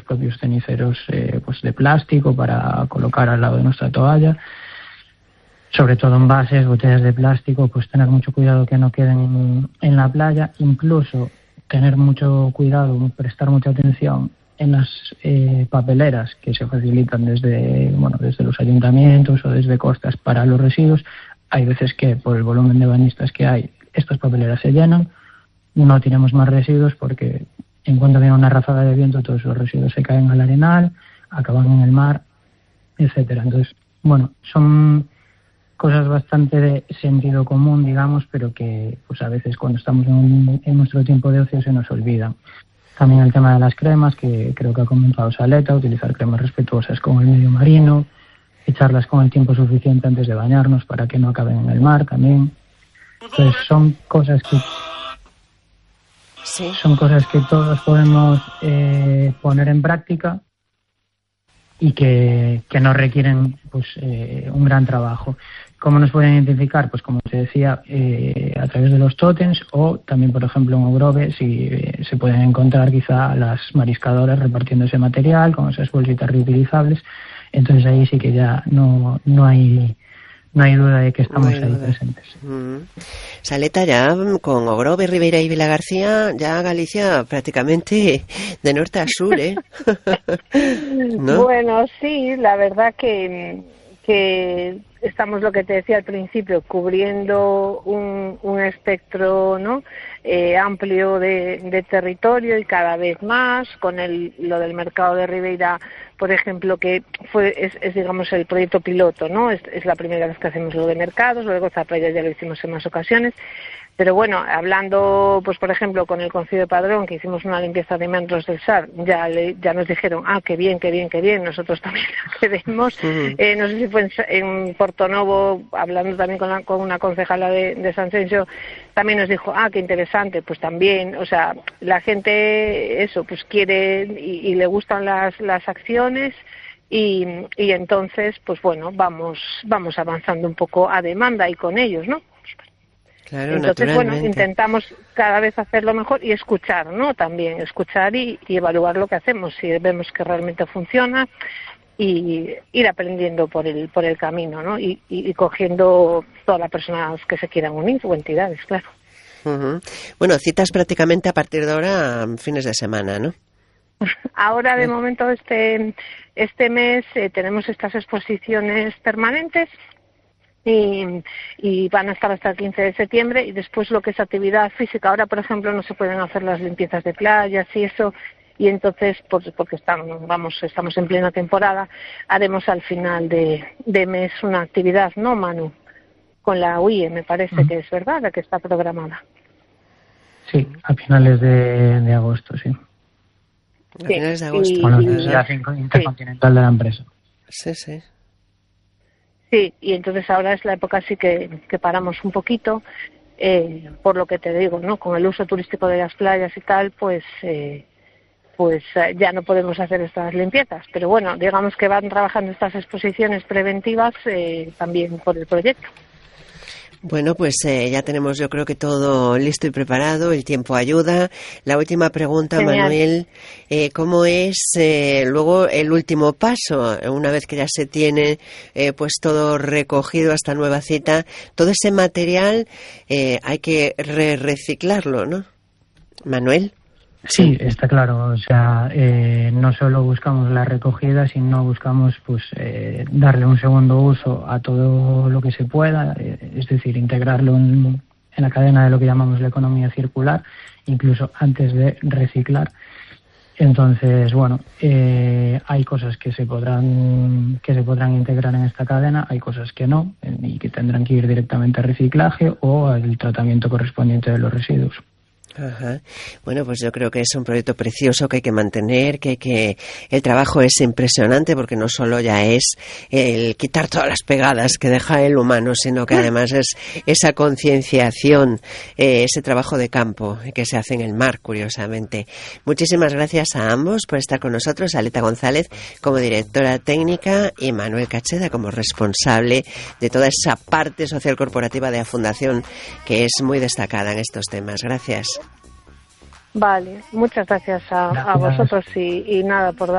propios ceniceros pues de plástico para colocar al lado de nuestra toalla, sobre todo envases, botellas de plástico, pues tener mucho cuidado que no queden en la playa, incluso tener mucho cuidado, prestar mucha atención en las papeleras que se facilitan desde los ayuntamientos o desde costas para los residuos. Hay veces que por el volumen de bañistas que hay, estas papeleras se llenan, no tenemos más residuos porque en cuanto viene una ráfaga de viento todos los residuos se caen al arenal, acaban en el mar, etcétera. Entonces, bueno, son cosas bastante de sentido común, digamos, pero que pues a veces cuando estamos en nuestro tiempo de ocio se nos olvidan. También el tema de las cremas, que creo que ha comentado Saleta, utilizar cremas respetuosas con el medio marino, echarlas con el tiempo suficiente antes de bañarnos para que no acaben en el mar también. Entonces son cosas que todos podemos poner en práctica y que no requieren pues un gran trabajo. ¿Cómo nos pueden identificar? Pues como te decía, a través de los tótems, o también, por ejemplo, en Ogrove, si se pueden encontrar quizá las mariscadoras repartiendo ese material con esas bolsitas reutilizables. Entonces ahí sí que ya no hay duda de que estamos ahí presentes. Saleta, ya con Ogrove, Ribeira y Vilagarcía, ya Galicia prácticamente de norte a sur, ¿eh? ¿No? Bueno, sí, la verdad que estamos, lo que te decía al principio, cubriendo un espectro, ¿no? Amplio de territorio, y cada vez más con lo del mercado de Ribeira, por ejemplo, que es digamos el proyecto piloto, ¿no? Es la primera vez que hacemos lo de mercados, luego Zaplaya ya lo hicimos en más ocasiones. Pero bueno, hablando, pues por ejemplo, con el Concello de Padrón, que hicimos una limpieza de meandros del Sar, ya nos dijeron, qué bien, nosotros también la queremos. No sé si fue en Portonovo, hablando también con una concejala de San Sencio, también nos dijo, qué interesante, pues también, o sea, la gente, eso, pues quiere y le gustan las acciones. Y entonces, pues bueno, vamos avanzando un poco a demanda y con ellos, ¿no? Claro, entonces, bueno, intentamos cada vez hacerlo mejor y escuchar, ¿no? También escuchar y evaluar lo que hacemos, si vemos que realmente funciona, y ir aprendiendo por el camino, ¿no? Y cogiendo todas las personas que se quieran unir, o entidades, claro. Bueno, citas prácticamente a partir de ahora, fines de semana, ¿no? Ahora, de momento, este mes tenemos estas exposiciones permanentes, y van a estar hasta el 15 de septiembre, y después lo que es actividad física. Ahora, por ejemplo, no se pueden hacer las limpiezas de playas y eso, y entonces, porque estamos en plena temporada, haremos al final de mes una actividad, ¿no, Manu? Con la UIE, me parece que es verdad, la que está programada. Sí, a finales de agosto, sí. A finales de agosto. Con la Universidad Intercontinental de la empresa. Sí, sí. Sí, y entonces ahora es la época sí que paramos un poquito, por lo que te digo, ¿no? Con el uso turístico de las playas y tal, pues ya no podemos hacer estas limpiezas. Pero bueno, digamos que van trabajando estas exposiciones preventivas también por el proyecto. Bueno, pues ya tenemos, yo creo que todo listo y preparado, el tiempo ayuda. La última pregunta, genial. Manuel, ¿cómo es luego el último paso? Una vez que ya se tiene pues todo recogido hasta nueva cita, todo ese material hay que reciclarlo, ¿no? Manuel. Sí, está claro. O sea, no solo buscamos la recogida, sino buscamos pues darle un segundo uso a todo lo que se pueda, es decir, integrarlo en la cadena de lo que llamamos la economía circular, incluso antes de reciclar. Entonces, bueno, hay cosas que se podrán integrar en esta cadena, hay cosas que no, y que tendrán que ir directamente a reciclaje o al tratamiento correspondiente de los residuos. Ajá. Bueno, pues yo creo que es un proyecto precioso que hay que mantener, que el trabajo es impresionante, porque no solo ya es el quitar todas las pegadas que deja el humano, sino que además es esa concienciación, ese trabajo de campo que se hace en el mar, curiosamente. Muchísimas gracias a ambos por estar con nosotros, Saleta González como directora técnica y Manuel Cacheda como responsable de toda esa parte social corporativa de la Fundación, que es muy destacada en estos temas. Gracias. Vale, muchas gracias a vosotros y nada, por